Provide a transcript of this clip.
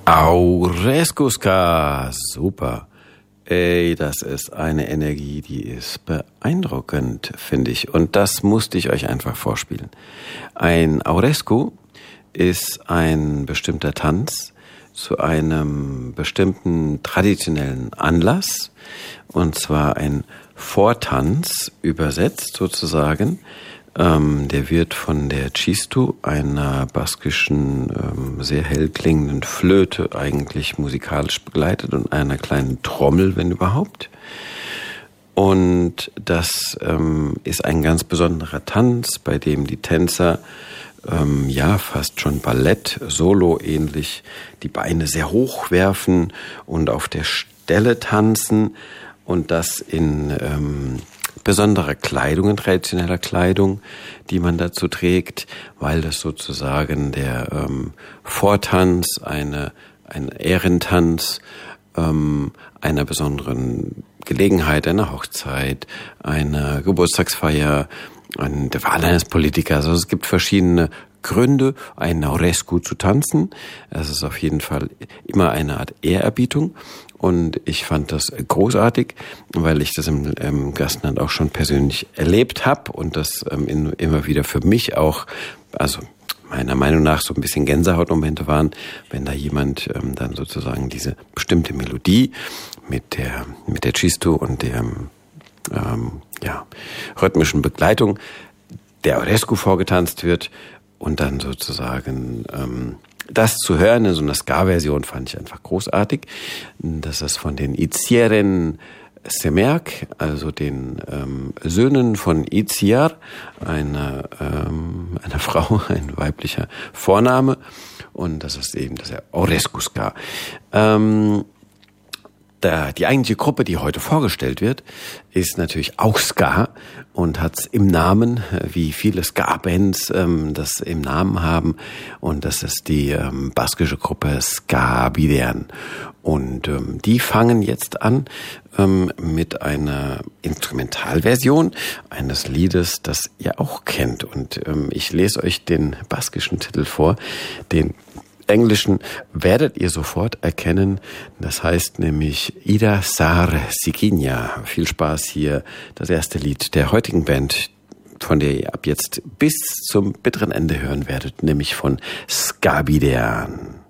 Aurescuska, super. Ey, das ist eine Energie, die ist beeindruckend, finde ich. Und das musste ich euch einfach vorspielen. Ein Aurescu ist ein bestimmter Tanz zu einem bestimmten traditionellen Anlass. Und zwar ein Vortanz, übersetzt sozusagen. Der wird von der Txistu, einer baskischen, sehr hell klingenden Flöte, eigentlich musikalisch begleitet und einer kleinen Trommel, wenn überhaupt. Und das ist ein ganz besonderer Tanz, bei dem die Tänzer fast schon Ballett, Solo ähnlich, die Beine sehr hoch werfen und auf der Stelle tanzen und das in besonderer Kleidung, in traditioneller Kleidung, die man dazu trägt, weil das sozusagen der Vortanz, ein Ehrentanz einer besonderen Gelegenheit, einer Hochzeit, einer Geburtstagsfeier, der Wahl eines Politikers. Also es gibt verschiedene Gründe, einen Aurescu zu tanzen. Es ist auf jeden Fall immer eine Art Ehrerbietung. Und ich fand das großartig, weil ich das im Gastland auch schon persönlich erlebt habe und das immer wieder für mich auch, also meiner Meinung nach so ein bisschen Gänsehautmomente waren, wenn da jemand dann sozusagen diese bestimmte Melodie mit der Txistu und der rhythmischen Begleitung der Aurescu vorgetanzt wird und dann sozusagen das zu hören in so einer Ska-Version fand ich einfach großartig. Das ist von den Itziaren Semerk, also den Söhnen von Itziar, einer Frau, ein weiblicher Vorname. Und das ist eben das Aurescu-Ska. Die eigentliche Gruppe, die heute vorgestellt wird, ist natürlich auch Ska und hat's im Namen, wie viele Ska-Bands das im Namen haben. Und das ist die baskische Gruppe Ska Bidean. Und die fangen jetzt an mit einer Instrumentalversion eines Liedes, das ihr auch kennt. Und ich lese euch den baskischen Titel vor, den Englischen werdet ihr sofort erkennen. Das heißt nämlich Ida Sar Sikinia. Viel Spaß hier. Das erste Lied der heutigen Band, von der ihr ab jetzt bis zum bitteren Ende hören werdet, nämlich von Ska Bidean.